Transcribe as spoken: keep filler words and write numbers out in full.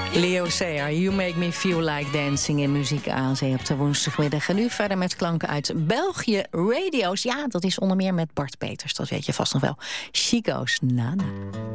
Leo Sayer, You Make Me Feel Like Dancing in Muziek A Z op de woensdagmiddag. En nu verder met klanken uit België. Radio's, ja, dat is onder meer met Bart Peters. Dat weet je vast nog wel. Chico's Nana.